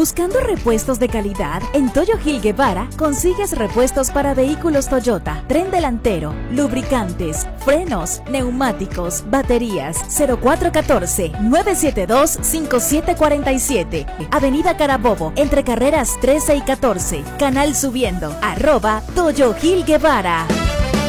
¿Buscando repuestos de calidad? En Toyo Gil Guevara consigues repuestos para vehículos Toyota, tren delantero, lubricantes, frenos, neumáticos, baterías. 0414-972-5747. Avenida Carabobo, entre carreras 13 y 14. Canal subiendo. @Toyo Gil Guevara.